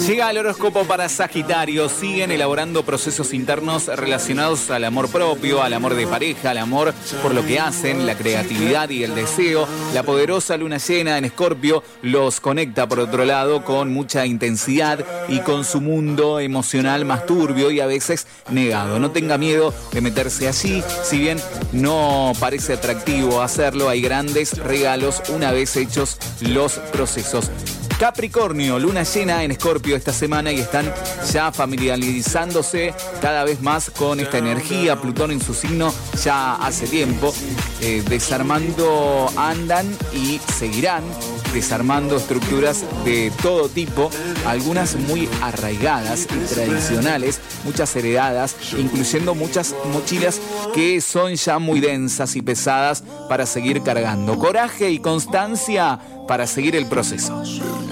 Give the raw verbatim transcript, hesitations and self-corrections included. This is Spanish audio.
Llega el horóscopo para Sagitario. Siguen elaborando procesos internos relacionados al amor propio, al amor de pareja, al amor por lo que hacen, la creatividad y el deseo. La poderosa luna llena en Escorpio los conecta, por otro lado, con mucha intensidad y con su mundo emocional más turbio y a veces negado. No tenga miedo de meterse allí. Si bien no parece atractivo hacerlo, hay grandes regalos una vez hechos los procesos. Capricornio, luna llena en Escorpio esta semana y están ya familiarizándose cada vez más con esta energía. Plutón en su signo ya hace tiempo. Eh, desarmando andan y seguirán desarmando estructuras de todo tipo, algunas muy arraigadas y tradicionales, muchas heredadas, incluyendo muchas mochilas que son ya muy densas y pesadas para seguir cargando. Coraje y constancia para seguir el proceso.